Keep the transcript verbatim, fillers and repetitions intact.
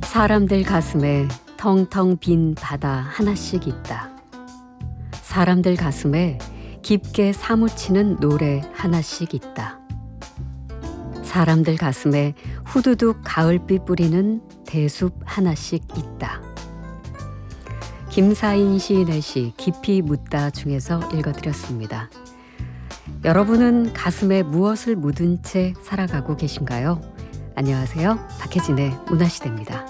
사람들 가슴에 텅텅 빈 바다 하나씩 있다. 사람들 가슴에 깊게 사무치는 노래 하나씩 있다. 사람들 가슴에 후두둑 가을비 뿌리는 대숲 하나씩 있다. 김사인 시인의 시 깊이 묻다 중에서 읽어드렸습니다. 여러분은 가슴에 무엇을 묻은 채 살아가고 계신가요? 안녕하세요. 박혜진의 문화시대입니다.